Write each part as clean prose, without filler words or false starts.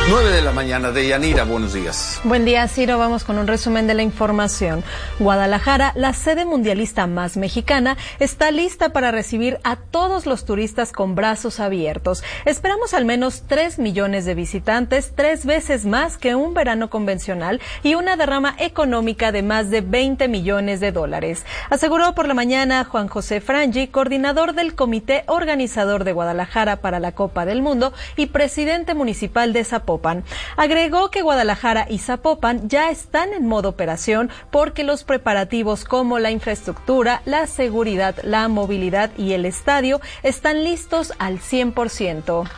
9 de la mañana, Deyanira, buenos días. Buen día, Ciro. Vamos con un resumen de la información. Guadalajara, la sede mundialista más mexicana, está lista para recibir a todos los turistas con brazos abiertos. Esperamos al menos 3 millones de visitantes, 3 veces más que un verano convencional y una derrama económica de más de 20 millones de dólares. Aseguró por la mañana Juan José Frangi, coordinador del Comité Organizador de Guadalajara para la Copa del Mundo y presidente municipal de Zapopan. Agregó que Guadalajara y Zapopan ya están en modo operación porque los preparativos como la infraestructura, la seguridad, la movilidad y el estadio están listos al 100%.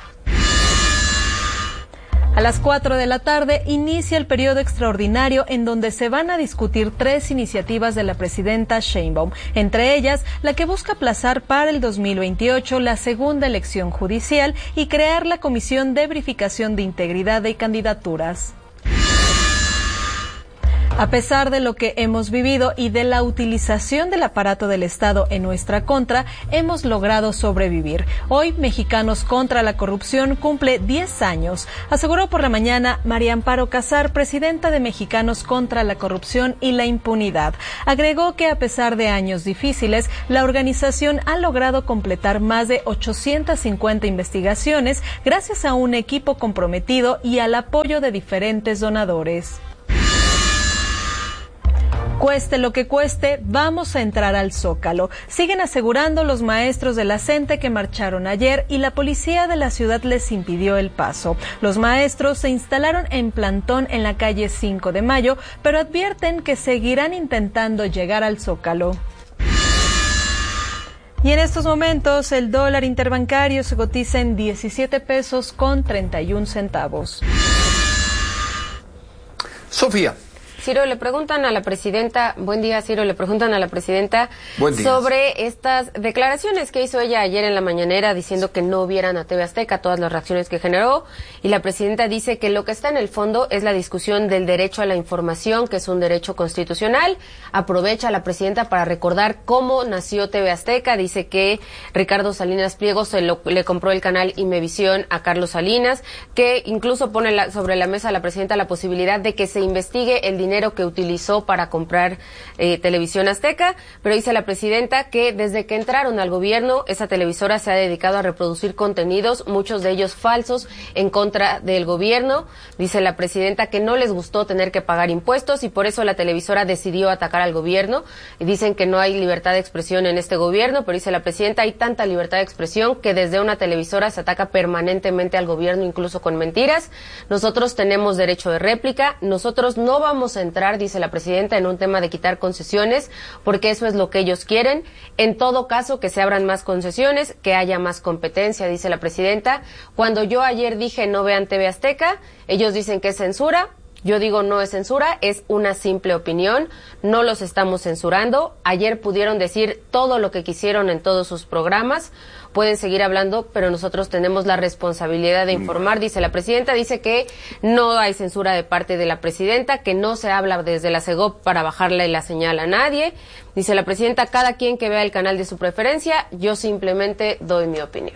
A las 4 de la tarde inicia el periodo extraordinario en donde se van a discutir 3 iniciativas de la presidenta Sheinbaum, entre ellas la que busca aplazar para el 2028 la segunda elección judicial y crear la Comisión de Verificación de Integridad de Candidaturas. A pesar de lo que hemos vivido y de la utilización del aparato del Estado en nuestra contra, hemos logrado sobrevivir. Hoy, Mexicanos contra la Corrupción cumple 10 años, aseguró por la mañana María Amparo Casar, presidenta de Mexicanos contra la Corrupción y la Impunidad. Agregó que a pesar de años difíciles, la organización ha logrado completar más de 850 investigaciones gracias a un equipo comprometido y al apoyo de diferentes donadores. Cueste lo que cueste, vamos a entrar al Zócalo. Siguen asegurando los maestros de la CENTE que marcharon ayer y la policía de la ciudad les impidió el paso. Los maestros se instalaron en plantón en la calle 5 de Mayo, pero advierten que seguirán intentando llegar al Zócalo. Y en estos momentos el dólar interbancario se cotiza en 17 pesos con 31 centavos. Sofía. Ciro, le preguntan a la presidenta, buen día, Ciro, le preguntan a la presidenta sobre estas declaraciones que hizo ella ayer en la mañanera diciendo que no vieran a TV Azteca, todas las reacciones que generó, y la presidenta dice que lo que está en el fondo es la discusión del derecho a la información, que es un derecho constitucional. Aprovecha la presidenta para recordar cómo nació TV Azteca, dice que Ricardo Salinas Pliego le compró el canal Imevisión a Carlos Salinas, que incluso pone sobre la mesa a la presidenta la posibilidad de que se investigue el dinero que utilizó para comprar Televisión Azteca, pero dice la presidenta que desde que entraron al gobierno, esa televisora se ha dedicado a reproducir contenidos, muchos de ellos falsos, en contra del gobierno. Dice la presidenta que no les gustó tener que pagar impuestos y por eso la televisora decidió atacar al gobierno. Y dicen que no hay libertad de expresión en este gobierno, pero dice la presidenta, hay tanta libertad de expresión que desde una televisora se ataca permanentemente al gobierno, incluso con mentiras. Nosotros tenemos derecho de réplica, nosotros no vamos a entrar, dice la presidenta, en un tema de quitar concesiones, porque eso es lo que ellos quieren. En todo caso, que se abran más concesiones, que haya más competencia, dice la presidenta. Cuando yo ayer dije no vean TV Azteca, ellos dicen que es censura. Yo digo no es censura, es una simple opinión, no los estamos censurando. Ayer pudieron decir todo lo que quisieron en todos sus programas, pueden seguir hablando, pero nosotros tenemos la responsabilidad de informar, dice la presidenta. Dice que no hay censura de parte de la presidenta, que no se habla desde la Segov para bajarle la señal a nadie. Dice la presidenta, cada quien que vea el canal de su preferencia, yo simplemente doy mi opinión.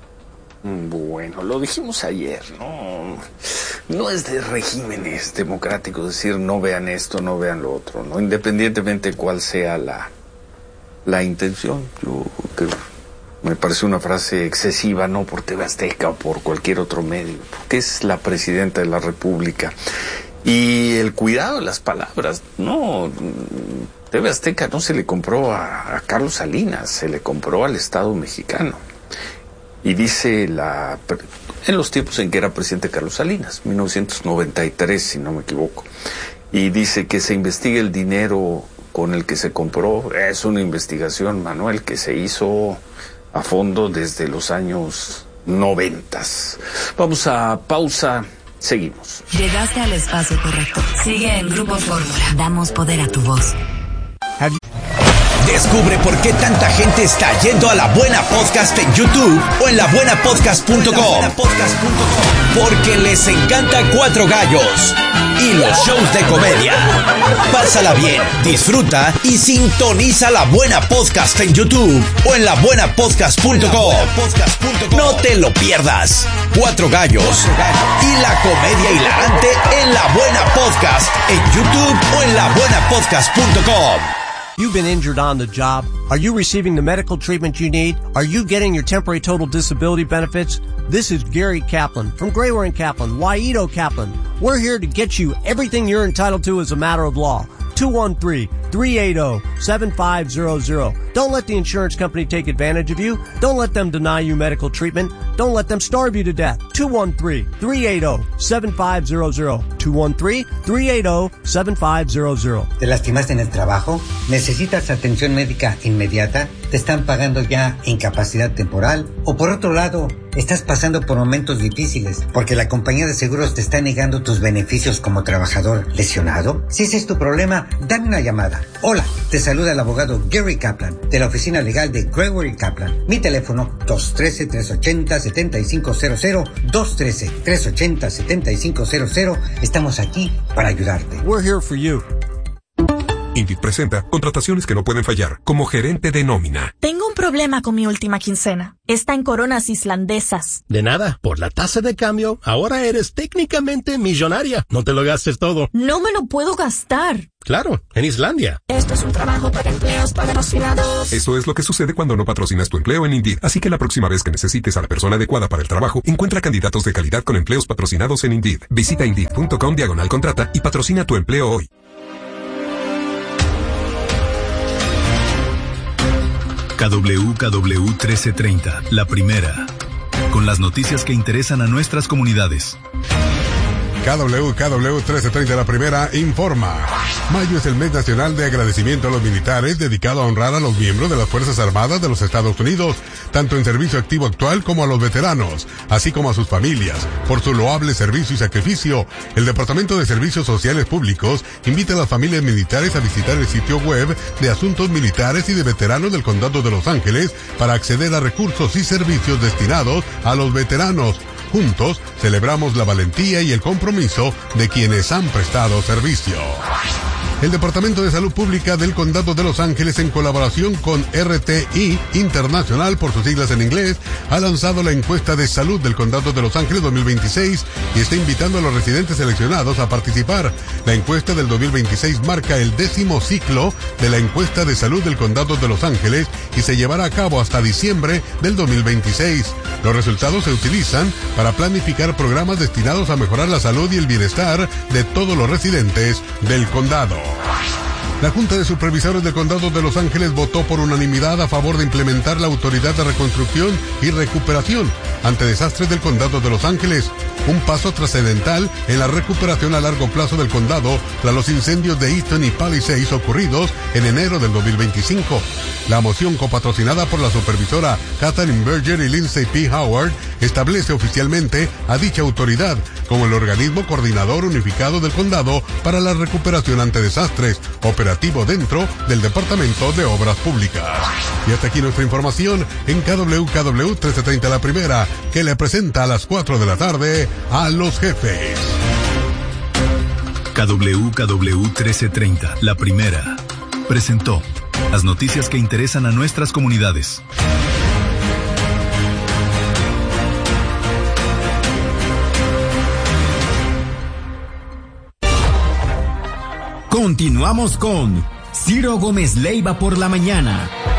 Bueno, lo dijimos ayer, ¿no? No es de regímenes democráticos decir no vean esto, no vean lo otro, ¿no? Independientemente de cuál sea la intención. Yo creo, me parece una frase excesiva, no por TV Azteca o por cualquier otro medio, porque es la presidenta de la República. Y el cuidado de las palabras, no, TV Azteca no se le compró a Carlos Salinas, se le compró al Estado mexicano. Y dice en los tiempos en que era presidente Carlos Salinas, 1993, si no me equivoco, y dice que se investigue el dinero con el que se compró. Es una investigación, Manuel, que se hizo a fondo desde los años 90. Vamos a pausa, seguimos. Llegaste al espacio correcto. Sigue en Grupo Fórmula. Damos poder a tu voz. Descubre por qué tanta gente está yendo a La Buena Podcast en YouTube o en labuenapodcast.com. Porque les encanta Cuatro Gallos y los shows de comedia. Pásala bien, disfruta y sintoniza La Buena Podcast en YouTube o en labuenapodcast.com. No te lo pierdas. Cuatro Gallos y la comedia hilarante en La Buena Podcast en YouTube o en labuenapodcast.com. You've been injured on the job. Are you receiving the medical treatment you need? Are you getting your temporary total disability benefits? This is Gary Kaplan from Grayware & Kaplan, Waito Kaplan. We're here to get you everything you're entitled to as a matter of law. 213-380-7500. Don't let the insurance company take advantage of you. Don't let them deny you medical treatment. Don't let them starve you to death. 213-380-7500. 213-380-7500. ¿Te lastimaste en el trabajo? ¿Necesitas atención médica inmediata? ¿Te están pagando ya incapacidad temporal? O por otro lado, estás pasando por momentos difíciles porque la compañía de seguros te está negando tus beneficios como trabajador lesionado. Si ese es tu problema, dame una llamada. Hola, te saluda el abogado Gary Kaplan de la oficina legal de Grayware & Kaplan. Mi teléfono 213-380-7500, 213-380-7500. Estamos aquí para ayudarte. We're here for you. Indeed presenta contrataciones que no pueden fallar, como gerente de nómina. Tengo un problema con mi última quincena. Está en coronas islandesas. De nada, por la tasa de cambio, ahora eres técnicamente millonaria. No te lo gastes todo. No me lo puedo gastar. Claro, en Islandia. Esto es un trabajo para empleos patrocinados. Eso es lo que sucede cuando no patrocinas tu empleo en Indeed. Así que la próxima vez que necesites a la persona adecuada para el trabajo, encuentra candidatos de calidad con empleos patrocinados en Indeed. Visita Indeed.com/contrata y patrocina tu empleo hoy. KWKW 1330, la primera, con las noticias que interesan a nuestras comunidades. KWKW 1330, la primera, informa. Mayo es el mes nacional de agradecimiento a los militares, dedicado a honrar a los miembros de las Fuerzas Armadas de los Estados Unidos, tanto en servicio activo actual como a los veteranos, así como a sus familias, por su loable servicio y sacrificio. El Departamento de Servicios Sociales Públicos invita a las familias militares a visitar el sitio web de Asuntos Militares y de Veteranos del Condado de Los Ángeles para acceder a recursos y servicios destinados a los veteranos. Juntos celebramos la valentía y el compromiso de quienes han prestado servicio. El Departamento de Salud Pública del Condado de Los Ángeles, en colaboración con RTI Internacional, por sus siglas en inglés, ha lanzado la encuesta de salud del Condado de Los Ángeles 2026 y está invitando a los residentes seleccionados a participar. La encuesta del 2026 marca el 10º ciclo de la encuesta de salud del Condado de Los Ángeles y se llevará a cabo hasta diciembre del 2026. Los resultados se utilizan para planificar programas destinados a mejorar la salud y el bienestar de todos los residentes del condado. La Junta de Supervisores del Condado de Los Ángeles votó por unanimidad a favor de implementar la Autoridad de Reconstrucción y Recuperación ante desastres del Condado de Los Ángeles, un paso trascendental en la recuperación a largo plazo del condado tras los incendios de Easton y Palisades ocurridos en enero del 2025. La moción, copatrocinada por la supervisora Katherine Berger y Lindsay P. Howard, establece oficialmente a dicha autoridad como el organismo coordinador unificado del condado para la recuperación ante desastres, operativo dentro del Departamento de Obras Públicas. Y hasta aquí nuestra información en KWKW 1330, la primera, que le presenta a las 4 de la tarde a los jefes. KWKW 1330, la primera, presentó las noticias que interesan a nuestras comunidades. Continuamos con Ciro Gómez Leiva por la mañana.